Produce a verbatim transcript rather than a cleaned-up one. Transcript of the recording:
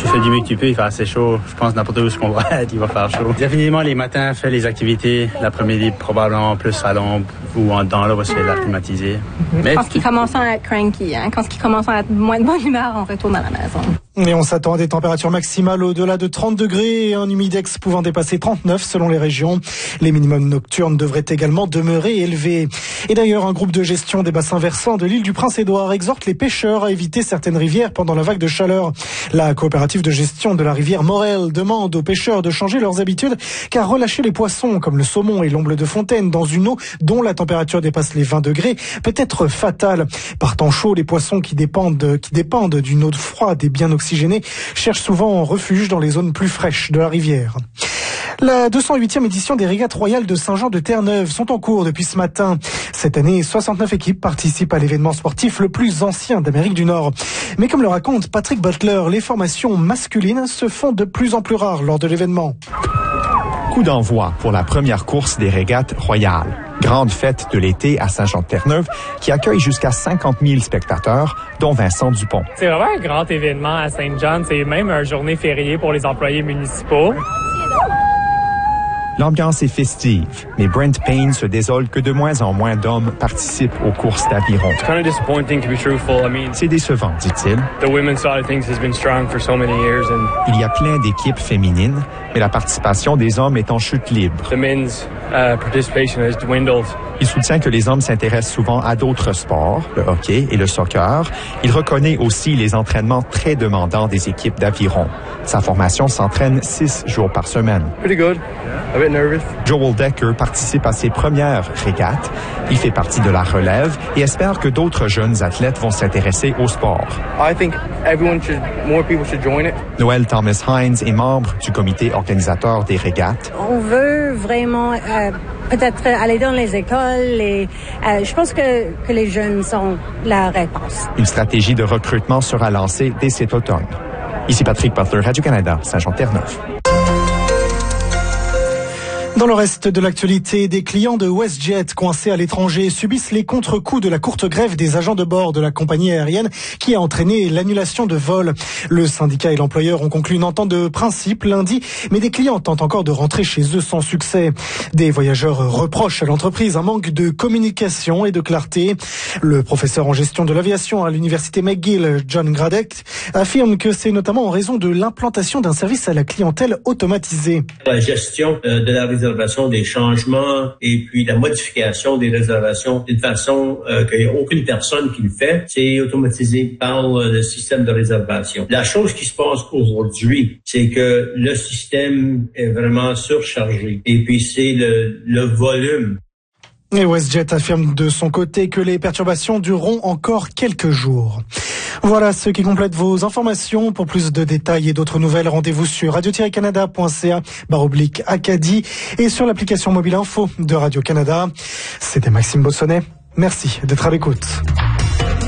Tu fais du mieux que tu peux, il fait assez chaud. Je pense n'importe où ce qu'on va être, il va faire chaud. Définitivement, les matins, faire les activités. L'après-midi, probablement plus à l'ombre ou en dedans, là, parce que c'est la climatisée. Mais quand il commence à être cranky, hein, quand il commence à être moins de bonne humeur, on retourne à la maison. Et on s'attend à des températures maximales au-delà de trente degrés et un humidex pouvant dépasser trente-neuf selon les régions. Les minimums nocturnes devraient également demeurer élevés. Et d'ailleurs, un groupe de gestion des bassins versants de l'île du Prince-Édouard exhorte les pêcheurs à éviter certaines rivières pendant la vague de chaleur. La coopérative de gestion de la rivière Morel demande aux pêcheurs de changer leurs habitudes car relâcher les poissons comme le saumon et l'omble de fontaine dans une eau dont la température dépasse les vingt degrés peut être fatale. Par temps chaud, les poissons qui dépendent, qui dépendent d'une eau froide et bien oxygénée cherchent souvent refuge dans les zones plus fraîches de la rivière. La deux cent huitième édition des régates royales de Saint-Jean-de-Terre-Neuve sont en cours depuis ce matin. Cette année, soixante-neuf équipes participent à l'événement sportif le plus ancien d'Amérique du Nord. Mais comme le raconte Patrick Butler, les formations masculines se font de plus en plus rares lors de l'événement. Coup d'envoi pour la première course des régates royales. Grande fête de l'été à Saint-Jean-de-Terre-Neuve qui accueille jusqu'à cinquante mille spectateurs, dont Vincent Dupont. C'est vraiment un grand événement à Saint-Jean. C'est même une journée fériée pour les employés municipaux. L'ambiance est festive, mais Brent Payne se désole que de moins en moins d'hommes participent aux courses d'aviron. C'est décevant, dit-il. Il y a plein d'équipes féminines, mais la participation des hommes est en chute libre. Il soutient que les hommes s'intéressent souvent à d'autres sports, le hockey et le soccer. Il reconnaît aussi les entraînements très demandants des équipes d'aviron. Sa formation s'entraîne six jours par semaine. Pretty good. A bit nervous. Joel Decker participe à ses premières régates. Il fait partie de la relève et espère que d'autres jeunes athlètes vont s'intéresser au sport. I think everyone should, more people should join it. Noël Thomas Hines est membre du comité organisateur des régates. On veut vraiment euh, peut-être aller dans les écoles et euh, je pense que, que les jeunes sont la réponse. Une stratégie de recrutement sera lancée dès cet automne. Ici Patrick Butler, Radio-Canada, Saint-Jean-de-Terre-Neuve. Dans le reste de l'actualité, des clients de WestJet coincés à l'étranger subissent les contre-coups de la courte grève des agents de bord de la compagnie aérienne qui a entraîné l'annulation de vols. Le syndicat et l'employeur ont conclu une entente de principe lundi, mais des clients tentent encore de rentrer chez eux sans succès. Des voyageurs reprochent à l'entreprise un manque de communication et de clarté. Le professeur en gestion de l'aviation à l'université McGill, John Gradek, affirme que c'est notamment en raison de l'implantation d'un service à la clientèle automatisé. La gestion de la réservation des changements et puis la modification des réservations d'une façon euh, qu'il n'y a aucune personne qui le fait, c'est automatisé par euh, le système de réservation. La chose qui se passe aujourd'hui, c'est que le système est vraiment surchargé et puis c'est le, le volume. Et WestJet affirme de son côté que les perturbations dureront encore quelques jours. Voilà ce qui complète vos informations. Pour plus de détails et d'autres nouvelles, rendez-vous sur radio tiret canada point c a barre oblique Acadie et sur l'application mobile info de Radio-Canada. C'était Maxime Bossonnet. Merci d'être à l'écoute.